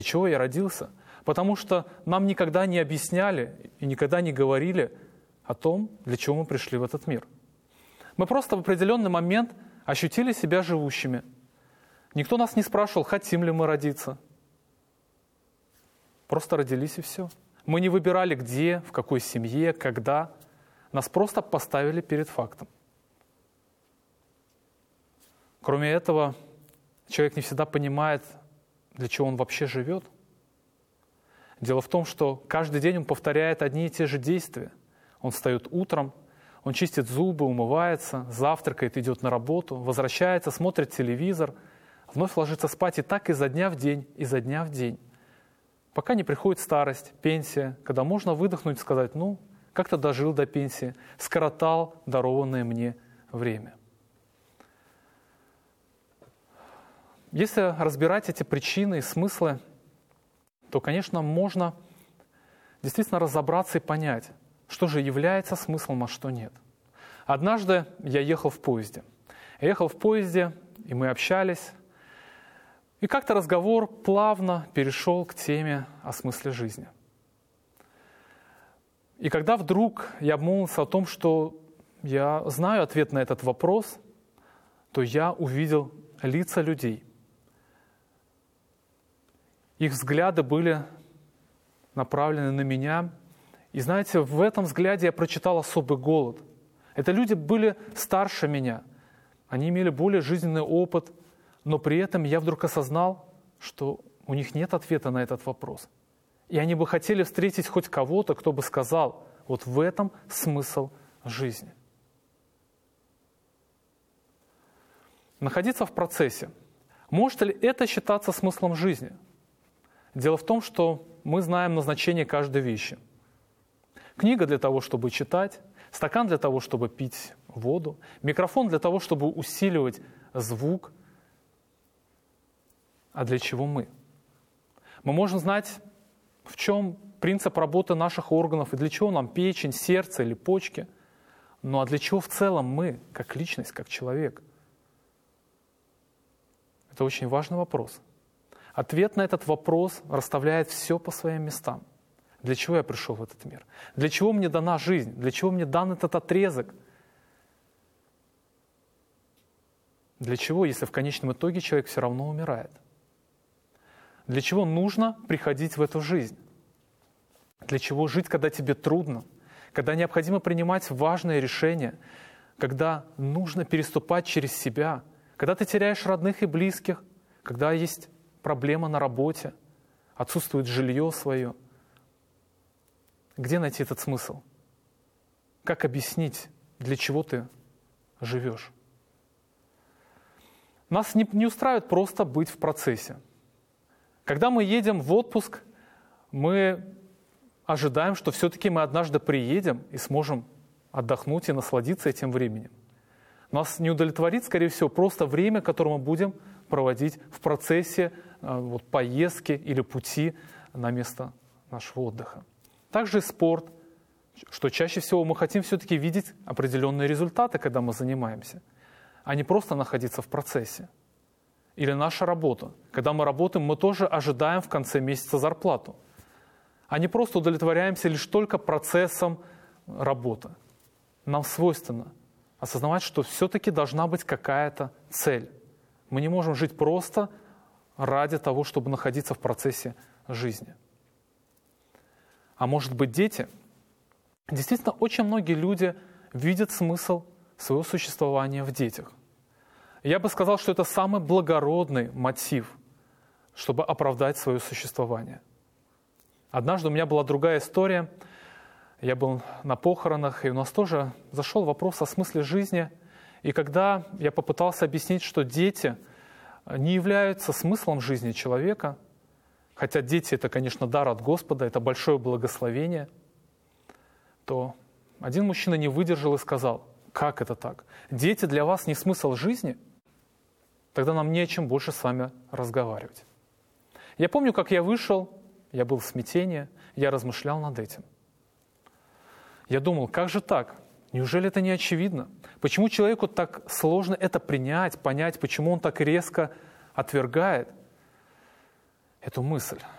чего я родился? Потому что нам никогда не объясняли и никогда не говорили о том, для чего мы пришли в этот мир. Мы просто в определенный момент ощутили себя живущими. Никто нас не спрашивал, хотим ли мы родиться. Просто родились и все. Мы не выбирали, где, в какой семье, когда. Нас просто поставили перед фактом. Кроме этого, человек не всегда понимает, для чего он вообще живет. Дело в том, что каждый день он повторяет одни и те же действия. Он встает утром, он чистит зубы, умывается, завтракает, идет на работу, возвращается, смотрит телевизор, вновь ложится спать и так изо дня в день, изо дня в день. Пока не приходит старость, пенсия, когда можно выдохнуть и сказать, как-то дожил до пенсии, скоротал дарованное мне время. Если разбирать эти причины и смыслы, то, конечно, можно действительно разобраться и понять, что же является смыслом, а что нет. Однажды я ехал в поезде. И мы общались. И как-то разговор плавно перешел к теме о смысле жизни. И когда вдруг я обмолвился о том, что я знаю ответ на этот вопрос, то я увидел лица людей. Их взгляды были направлены на меня. И знаете, в этом взгляде я прочитал особый голод. Это люди были старше меня. Они имели более жизненный опыт, но при этом я вдруг осознал, что у них нет ответа на этот вопрос. И они бы хотели встретить хоть кого-то, кто бы сказал, вот в этом смысл жизни. Находиться в процессе. Может ли это считаться смыслом жизни? Дело в том, что мы знаем назначение каждой вещи. Книга для того, чтобы читать, стакан для того, чтобы пить воду, микрофон для того, чтобы усиливать звук. А для чего мы? Мы можем знать, в чем принцип работы наших органов и для чего нам печень, сердце или почки. Ну а для чего в целом мы, как личность, как человек? Это очень важный вопрос. Ответ на этот вопрос расставляет все по своим местам. Для чего я пришел в этот мир? Для чего мне дана жизнь? Для чего мне дан этот отрезок? Для чего, если в конечном итоге человек все равно умирает? Для чего нужно приходить в эту жизнь? Для чего жить, когда тебе трудно? Когда необходимо принимать важные решения? Когда нужно переступать через себя? Когда ты теряешь родных и близких? Когда есть проблема на работе? Отсутствует жилье свое? Где найти этот смысл? Как объяснить, для чего ты живешь? Нас не устраивает просто быть в процессе. Когда мы едем в отпуск, мы ожидаем, что все-таки мы однажды приедем и сможем отдохнуть и насладиться этим временем. Нас не удовлетворит, скорее всего, просто время, которое мы будем проводить в процессе поездки или пути на место нашего отдыха. Также и спорт, что чаще всего мы хотим все-таки видеть определенные результаты, когда мы занимаемся, а не просто находиться в процессе. Или наша работа. Когда мы работаем, мы тоже ожидаем в конце месяца зарплату, а не просто удовлетворяемся лишь только процессом работы. Нам свойственно осознавать, что все-таки должна быть какая-то цель. Мы не можем жить просто ради того, чтобы находиться в процессе жизни. А может быть, дети? Действительно, очень многие люди видят смысл своего существования в детях. Я бы сказал, что это самый благородный мотив, чтобы оправдать свое существование. Однажды у меня была другая история. Я был на похоронах, и у нас тоже зашел вопрос о смысле жизни. И когда я попытался объяснить, что дети не являются смыслом жизни человека, хотя дети — это, конечно, дар от Господа, это большое благословение, то один мужчина не выдержал и сказал: «Как это так? Дети для вас не смысл жизни? Тогда нам не о чем больше с вами разговаривать». Я помню, как я вышел, я был в смятении, я размышлял над этим. Я думал, как же так? Неужели это не очевидно? Почему человеку так сложно это принять, понять, почему он так резко отвергает эту мысль?